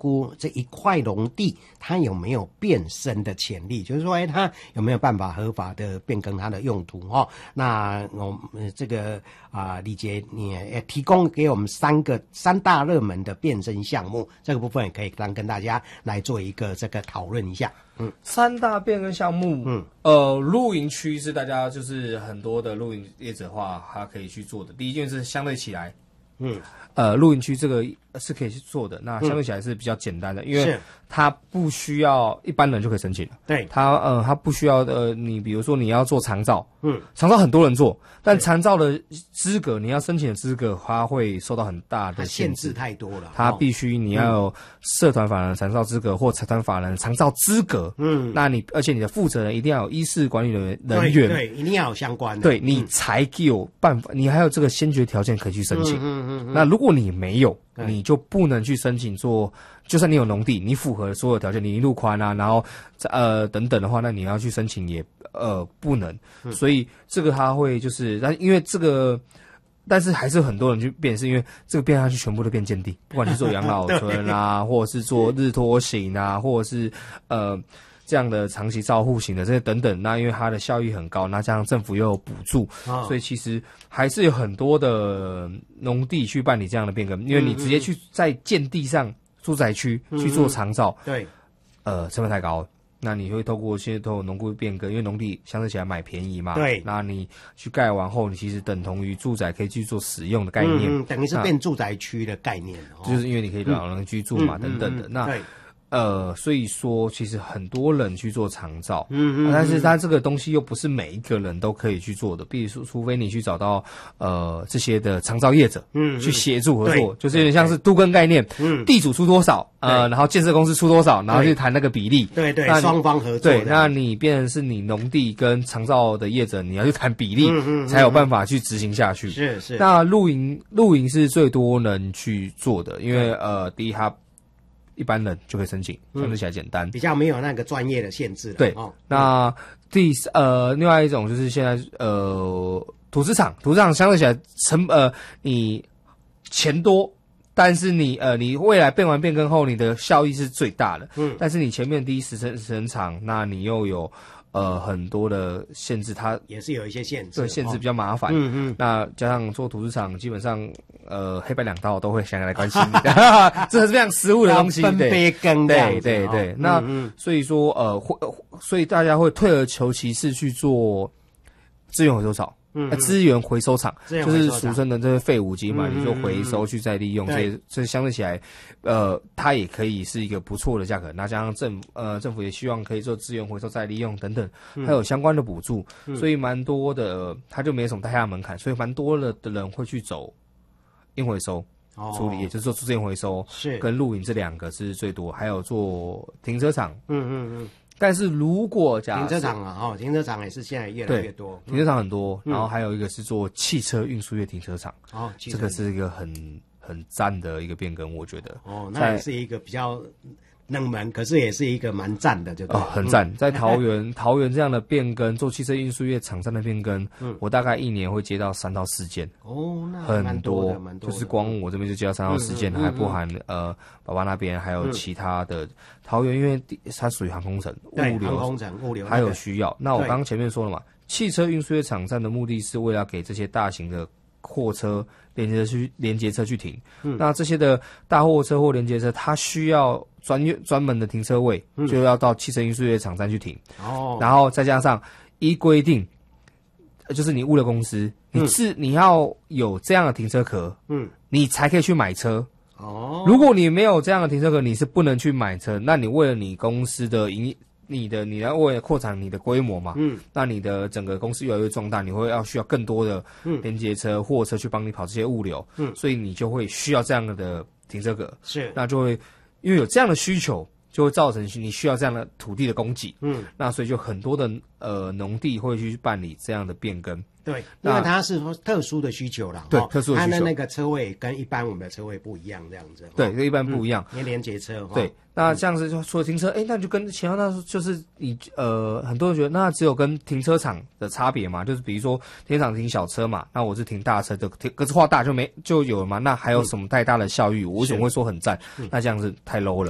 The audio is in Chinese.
估这一块农地它有没有变身的潜力，就是说，它有没有办法合法的变更它的用途哈？那我这个李杰你也提供给我们三大热门的变身项目，这个部分也可以跟大家来做一个这个讨论一下。 三大变更项目，露营区是大家就是很多的露营业者的话，他可以去做的。第一件事相对起来，露营区这个是可以去做的，那相对起来是比较简单的，因为它不需要一般人就可以申请了。 对， 它不需要你比如说你要做长照，长照很多人做，但长照的资格你要申请的资格，它会受到很大的限制， 太多了。 它必须你要有社团法人长照资格或财团法人长照资格，那而且你的负责人一定要有医事管理人员， 对，一定要有相关的， 对你才有办法，你还有这个先决条件可以去申请。那如果你没有，你就不能去申请做，就算你有农地，你符合所有条件，你路宽啊，然后等等的话，那你要去申请也不能。所以这个它会就是，因为这个，但是还是很多人去变，是因为这个变下去全部都变建地，不管是做养老村啊，或者是做日托型啊，或者是这样的长期照护型的这些等等，那因为它的效益很高，那加上政府又有补助，所以其实还是有很多的农地去办理这样的变更，因为你直接去在建地上住宅区去做长照， 对， 成本太高了。那你会透过农地变更，因为农地相对起来买便宜嘛， 对， 那你去盖完后，你其实等同于住宅可以去做使用的概念， 等于是变住宅区的概念， 就是因为你可以老人居住嘛，等等的，那。所以说其实很多人去做长照，但是它这个东西又不是每一个人都可以去做的，比如说除非你去找到这些的长照业者，去协助合作，就是有点像是都更概念，地主出多少，然后建设公司出多少，然后去谈那个比例， 对，双方合作， 对，那你变成是你农地跟长照的业者，你要去谈比例，才有办法去执行下去， 是。 那露营是最多人去做的，因为第一它一般人就可以申请，相对起来简单， 比较没有那个专业的限制。 对，那另外一种就是现在土资厂相对起来你钱多，但是你未来变更后，你的效益是最大的。但是你前面第一时程厂，那你又有很多的限制，它也是有一些限制， 对，限制比较麻烦。那加上做土资厂，基本上黑白两道都会想来关心你的，这是非常实务的东西。 分别更对。那所以说所以大家会退而求其次去做资源回收厂。资源回收厂就是俗称的这些废五金嘛，你就回收去再利用，这相对起来，它也可以是一个不错的价格。那加上政府也希望可以做资源回收再利用等等，还有相关的补助，所以蛮多的，它就没什么太大的门槛，所以蛮多的人会去走硬回收处理，也就是做资源回收跟露营这两个是最多，还有做停车场，但是如果停车场停车场也是现在越来越多， 停车场很多，然后还有一个是做汽车运输业停车场，这个是一个很赞的一个变更，我觉得。 那也是一个比较冷门，可是也是一个蛮赞的，就对。 很赞，在桃园这样的变更，做汽车运输业厂商的变更，我大概一年会接到3到4件。 那很多， 蛮多就是光我这边就接到3到4件，还不含爸爸那边还有其他的。桃园因为它属于航空城，物流还有需要。那我刚刚前面说了嘛，汽车运输业场站的目的是为了给这些大型的货车连接车去停。那这些的大货车或连接车，它需要专门的停车位，就要到汽车运输业场站去停。然后再加上依规定，就是你物流公司，你要有这样的停车壳，你才可以去买车。如果你没有这样的停车格，你是不能去买车。那你为了你公司的你要为了扩展你的规模嘛，那你的整个公司越来越壮大，你需要更多的连接车、货车去帮你跑这些物流，所以你就会需要这样的停车格。那就会因为有这样的需求，就会造成你需要这样的土地的供给。那所以就很多的农地会去办理这样的变更。 对，因为它是特殊的需求啦， 对，特殊的需求， 它的那个车位跟一般我们的车位不一样，这样子。 对，跟一般不一样。 连接车。 对，那这样子就除了停车，那就跟前那就是你很多人觉得那只有跟停车场的差别嘛，就是比如说停车场停小车嘛，那我是停大车的，格子化大就有了嘛，那还有什么太大的效益？我为什么会说很赞？那这样子太 low 了。